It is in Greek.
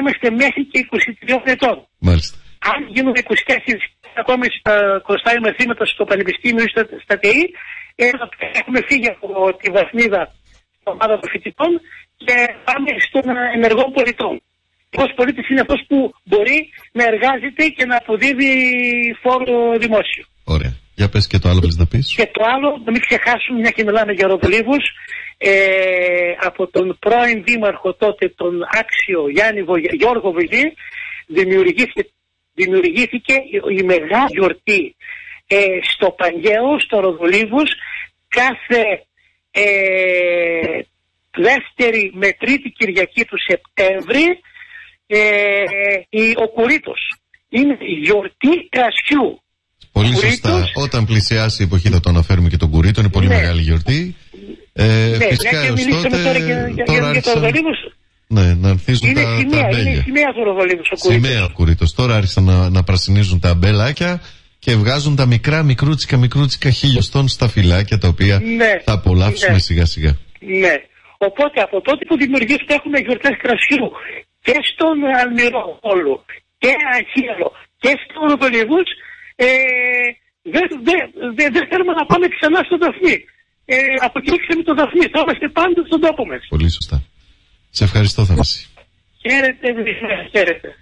είμαστε μέχρι και 22 ετών. Μάλιστα. Αν γίνουν 24, ακόμα χρωστάει μαθήματα στο Πανεπιστήμιο ή στα ΤΕΗ, έχουμε φύγει από τη βαθμίδα στην ομάδα των φοιτητών και πάμε στον ενεργό πολιτών. Ο πολίτης είναι αυτός που μπορεί να εργάζεται και να αποδίδει φόρο δημόσιο. Ωραία. Για πες και το άλλο που να πεις. Και το άλλο, να μην ξεχάσουμε, μια και μιλάμε για αεροπλήβους, από τον πρώην δήμαρχο τότε, τον άξιο Γιώργο Βιλή, δημιουργήθηκε η μεγάλη γιορτή στο Παγκαίο, στο Ροδολίβους, κάθε δεύτερη με τρίτη Κυριακή του Σεπτέμβρη, ο Κουρίτος. Είναι γιορτή κρασιού. Πολύ σωστά. Όταν πλησιάσει η εποχή θα το αναφέρουμε και τον Κουρίτο. Είναι πολύ μεγάλη γιορτή. Φυσικά έως τότε για το Ροδολίβους. Ναι, να ανθίζουν είναι τα σημαία, αμπέλια. Είναι σημαία του Ροδολίβους ο Κουρίτος. Σημαία ο Κουρίτος. Τώρα άρχισαν να πρασινίζουν τα αμπέλακια και βγάζουν τα μικρούτσικα χιλιοστών στα φυλάκια, τα οποία θα απολαύσουμε σιγά σιγά. Ναι. Οπότε από τότε που δημιουργήθηκε έχουμε γιορτές κρασιού και στον Αλμυρό όλο και Αγίαλο και στον Ροδολίβους. Δεν θέλουμε να πάμε ξανά στο Δαφνί. Αποκηρύξαμε το Δαφνί. Θα είμαστε πάντα στον τόπο μας. Πολύ σωστά. Σε ευχαριστώ, Θανάση. Χαίρετε, χαίρετε.